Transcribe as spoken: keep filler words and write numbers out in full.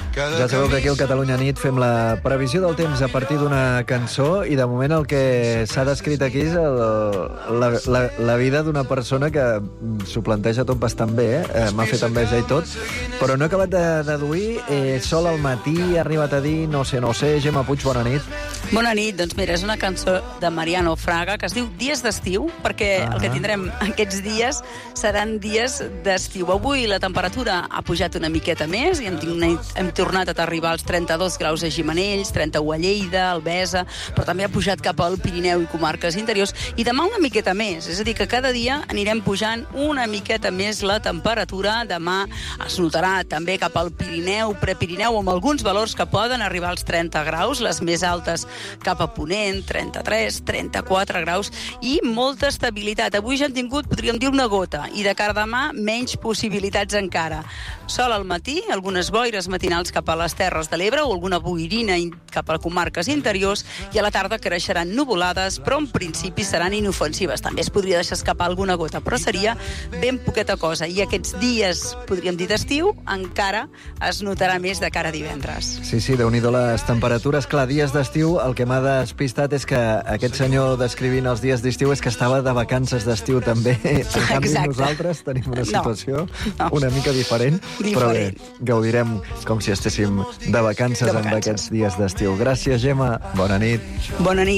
Ja sabeu que aquí al Catalunya Nit fem la previsió del temps a partir d'una cançó i de moment el que s'ha descrit aquí és el, la, la, la vida d'una persona que s'ho planteja tot bastant bé, eh? M'ha fet enveja i tot, però no he acabat de deduir. Eh, sol al matí, ha arribat a dir no sé, no sé. Gemma Puig, bona nit. Bona nit, doncs mira, és una cançó de Mariano Fraga que es diu Dies d'estiu, perquè ah. el que tindrem aquests dies seran dies d'estiu. Avui la temperatura ha pujat una miqueta més i hem, hem tornat a arribar als trenta-dos graus a Gimenells, trenta-u a Lleida, Albesa, però també ha pujat cap al Pirineu i comarques interiors, i demà una miqueta més, és a dir, que cada dia anirem pujant una miqueta més la temperatura. Demà es notarà també cap al Pirineu, Prepirineu, amb alguns valors que poden arribar als trenta graus, les més altes cap a Ponent, trenta-tres, trenta-quatre graus, i molta estabilitat. Avui ja hem tingut, podríem dir, una gota, i de cara a demà menys possibilitats encara. Sol al matí, algunes boires matinals cap a les Terres de l'Ebre o alguna boirina cap a comarques interiors, i a la tarda creixeran nuvolades, però en principi seran inofensives. També es podria deixar escapar alguna gota, però seria ben poqueta cosa. I aquests dies, podríem dir d'estiu, encara es notarà més de cara a divendres. Sí, sí, déu-n'hi-do les temperatures. Clar, dies d'estiu, el que m'ha despistat és que aquest senyor descrivint els dies d'estiu és que estava de vacances d'estiu també. En canvi, Exacte. Nosaltres tenim una situació no, no. una mica diferent, diferent, però bé, gaudirem com si estéssim de vacances, de vacances. amb aquests dies d'estiu. Gràcies, Gemma. Bona nit. Bona nit.